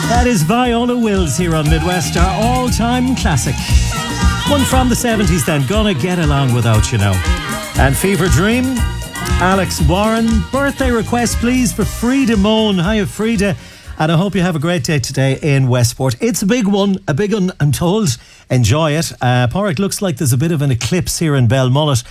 That is Viola Wills here on Midwest, our all-time classic. One from the 70s then, Gonna Get Along Without You Now. And Fever Dream, Alex Warren. Birthday request, please, for Frida Moan. Hiya, Frida. And I hope you have a great day today in Westport. It's a big one, I'm told. Enjoy it. Porrick, looks like there's a bit of an eclipse here in Belmullet.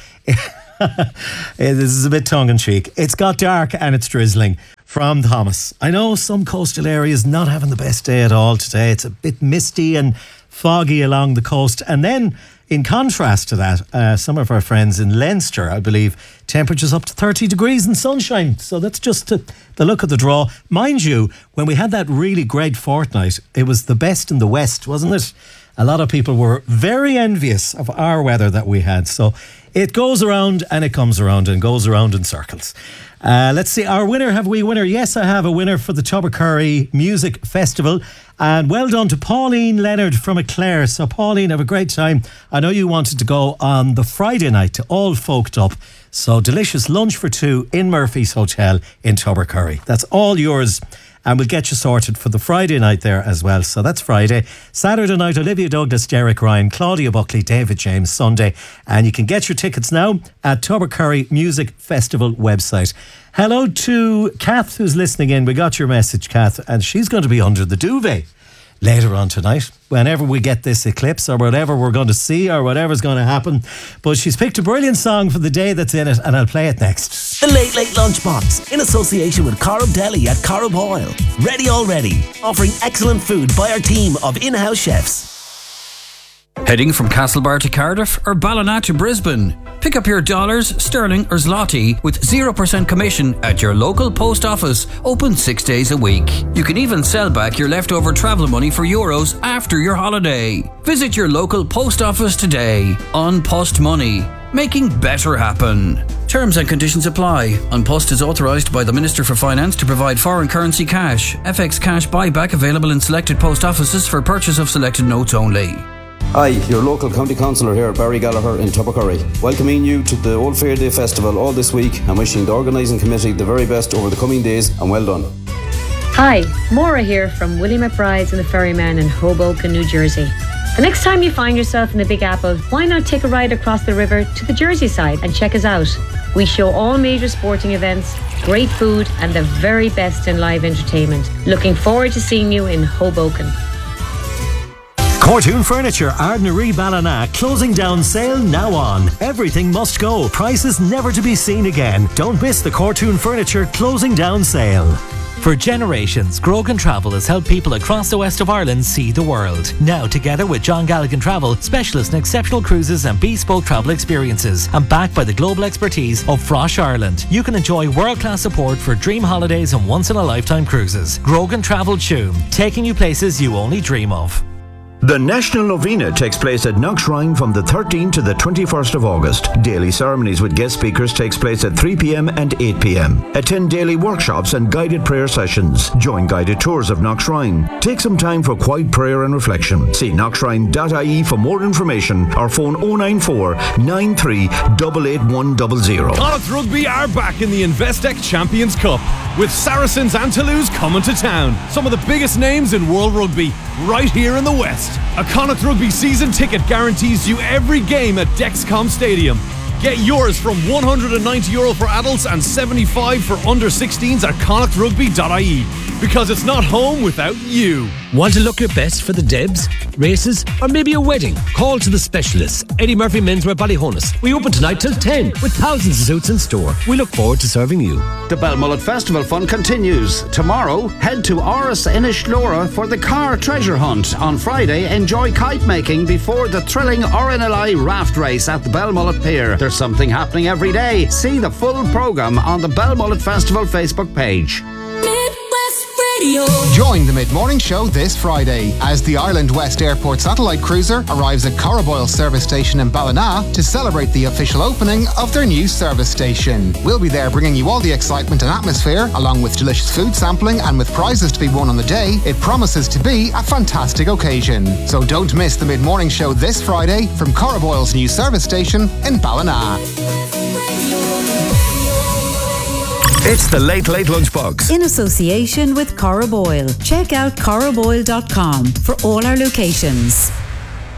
This is a bit tongue-in-cheek. It's got dark and it's drizzling. From Thomas. I know some coastal areas not having the best day at all today. It's a bit misty and foggy along the coast. And then, in contrast to that, some of our friends in Leinster, I believe, temperatures up to 30 degrees and sunshine. So that's just the look of the draw. Mind you, when we had that really great fortnight, it was the best in the West, wasn't it? A lot of people were very envious of our weather that we had. So it goes around and it comes around and goes around in circles. Let's see, our winner, have we a winner? Yes, I have a winner for the Tubbercurry Music Festival. And well done to Pauline Leonard from Eclair. So Pauline, have a great time. I know you wanted to go on the Friday night to All Folked Up. So delicious lunch for two in Murphy's Hotel in Tubbercurry. That's all yours. And we'll get you sorted for the Friday night there as well. So that's Friday. Saturday night, Olivia Douglas, Derek Ryan, Claudia Buckley, David James, Sunday. And you can get your tickets now at Tubbercurry Music Festival website. Hello to Kath, who's listening in. We got your message, Kath, and she's going to be under the duvet later on tonight, whenever we get this eclipse or whatever we're going to see or whatever's going to happen. But she's picked a brilliant song for the day that's in it, and I'll play it next. The Late Late Lunchbox, in association with Corrib Deli at Corrib Oil. Ready already, offering excellent food by our team of in-house chefs. Heading from Castlebar to Cardiff or Ballina to Brisbane? Pick up your dollars, sterling or zloty with 0% commission at your local post office, open 6 days a week. You can even sell back your leftover travel money for euros after your holiday. Visit your local post office today. On Post Money, making better happen. Terms and conditions apply. An Post is authorised by the Minister for Finance to provide foreign currency cash. FX cash buyback available in selected post offices for purchase of selected notes only. Hi, your local county councillor here, Barry Gallagher in Tubbercurry. Welcoming you to the Old Fair Day Festival all this week and wishing the organising committee the very best over the coming days, and well done. Hi, Maura here from Willie McBride's and the Ferryman in Hoboken, New Jersey. The next time you find yourself in the Big Apple, why not take a ride across the river to the Jersey side and check us out? We show all major sporting events, great food and the very best in live entertainment. Looking forward to seeing you in Hoboken. Cortoon Furniture, Ardnaree Ballina, closing down sale now on. Everything must go, prices never to be seen again. Don't miss the Cortoon Furniture closing down sale. For generations, Grogan Travel has helped people across the west of Ireland see the world. Now, together with John Galligan Travel, specialist in exceptional cruises and bespoke travel experiences, and backed by the global expertise of Frosh Ireland, you can enjoy world-class support for dream holidays and once-in-a-lifetime cruises. Grogan Travel Tuam, taking you places you only dream of. The National Novena takes place at Knockshrine from the 13th to the 21st of August. Daily ceremonies with guest speakers takes place at 3 p.m. and 8 p.m. Attend daily workshops and guided prayer sessions. Join guided tours of Knockshrine. Take some time for quiet prayer and reflection. See knockshrine.ie for more information or phone 094 93 88100. Connacht Rugby are back in the Investec Champions Cup with Saracens and Toulouse coming to town. Some of the biggest names in world rugby right here in the West. A Connacht Rugby season ticket guarantees you every game at Dexcom Stadium. Get yours from €190 for adults and $75 for under 16s at connachtrugby.ie, because it's not home without you. Want to look your best for the Debs, races, or maybe a wedding? Call to the specialists. Eddie Murphy Menswear Ballyhonus. We open tonight till 10 with thousands of suits in store. We look forward to serving you. The Belmullet Festival Fun continues. Tomorrow, head to Oris Inishlora for the car treasure hunt. On Friday, enjoy kite making before the thrilling RNLI raft race at the Belmullet Pier. There's something happening every day. See the full programme on the Belmullet Festival Facebook page. Join the Mid-Morning Show this Friday as the Ireland West Airport satellite cruiser arrives at Corriboyle service station in Ballina to celebrate the official opening of their new service station. We'll be there bringing you all the excitement and atmosphere, along with delicious food sampling, and with prizes to be won on the day. It promises to be a fantastic occasion. So don't miss the Mid-Morning Show this Friday from Corriboyle's new service station in Ballina. It's the Late Late Lunchbox. In association with Corrib Oil. Check out corriboil.com for all our locations.